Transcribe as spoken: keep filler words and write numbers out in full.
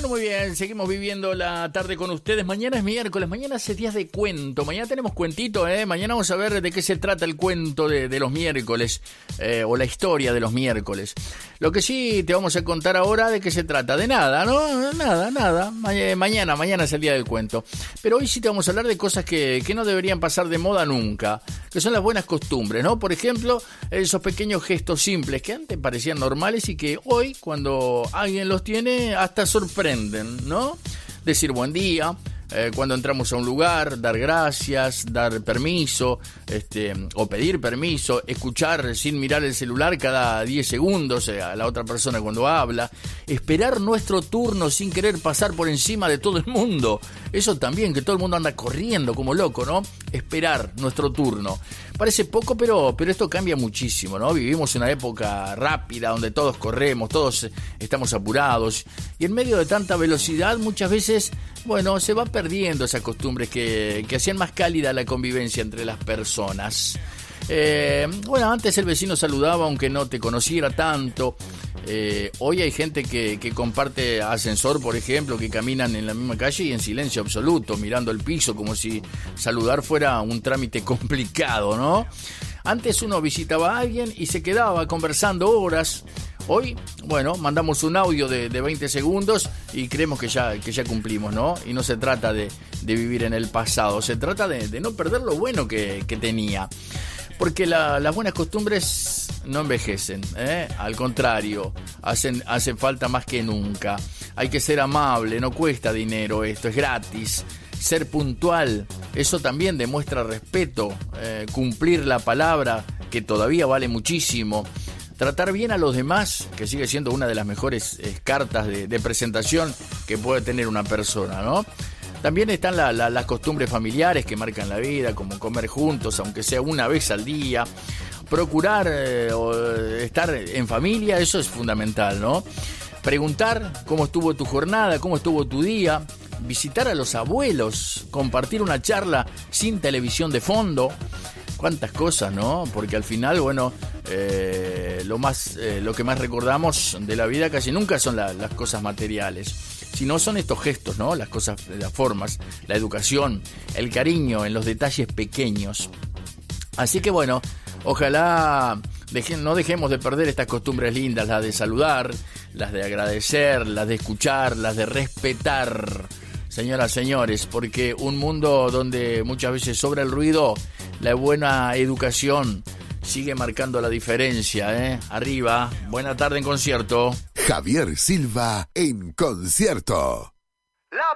Bueno, muy bien, seguimos viviendo la tarde con ustedes. Mañana es miércoles, mañana es días de cuento. Mañana tenemos cuentito, ¿eh? Mañana vamos a ver de qué se trata el cuento de, de los miércoles, eh, o la historia de los miércoles. Lo que sí te vamos a contar ahora de qué se trata. De nada, ¿no? Nada, nada. Ma- mañana, mañana es el día del cuento. Pero hoy sí te vamos a hablar de cosas que, que no deberían pasar de moda nunca, que son las buenas costumbres, ¿no? Por ejemplo, esos pequeños gestos simples que antes parecían normales y que hoy, cuando alguien los tiene, hasta sorprenden, ¿no? Decir buen día, eh, cuando entramos a un lugar, dar gracias, dar permiso, este, o pedir permiso, escuchar sin mirar el celular cada diez segundos a la otra persona cuando habla, esperar nuestro turno sin querer pasar por encima de todo el mundo. Eso también, que todo el mundo anda corriendo como loco, ¿no? Esperar nuestro turno. Parece poco, pero, pero esto cambia muchísimo, ¿no? Vivimos una época rápida donde todos corremos, todos estamos apurados. Y en medio de tanta velocidad, muchas veces, bueno, se va perdiendo esas costumbres que, que hacían más cálida la convivencia entre las personas. Eh, bueno, antes el vecino saludaba aunque no te conociera tanto. Eh, hoy hay gente que, que comparte ascensor, por ejemplo, que caminan en la misma calle y en silencio absoluto, mirando el piso como si saludar fuera un trámite complicado, ¿no? Antes uno visitaba a alguien y se quedaba conversando horas. Hoy, bueno, mandamos un audio de, de veinte segundos y creemos que ya, que ya cumplimos, ¿no? Y no se trata de, de vivir en el pasado, se trata de, de no perder lo bueno que, que tenía. Porque la, las buenas costumbres no envejecen, ¿eh? Al contrario, hacen, hacen falta más que nunca. Hay que ser amable, no cuesta dinero esto, es gratis. Ser puntual, eso también demuestra respeto, eh, cumplir la palabra, que todavía vale muchísimo. Tratar bien a los demás, que sigue siendo una de las mejores eh, cartas de, de presentación que puede tener una persona, ¿no? También están la, la, las costumbres familiares que marcan la vida, como comer juntos, aunque sea una vez al día. Procurar eh, estar en familia, eso es fundamental, ¿no? Preguntar cómo estuvo tu jornada, cómo estuvo tu día. Visitar a los abuelos, compartir una charla sin televisión de fondo. Cuántas cosas, ¿no? Porque al final, bueno, eh, lo más, eh, lo que más recordamos de la vida casi nunca son la, las cosas materiales, sino son estos gestos, ¿no? Las cosas, las formas, la educación, el cariño en los detalles pequeños. Así que bueno, ojalá deje, no dejemos de perder estas costumbres lindas, las de saludar, las de agradecer, las de escuchar, las de respetar. Señoras, señores, porque un mundo donde muchas veces sobra el ruido, la buena educación sigue marcando la diferencia, ¿eh? Arriba, buena tarde en concierto. Javier Silva en concierto.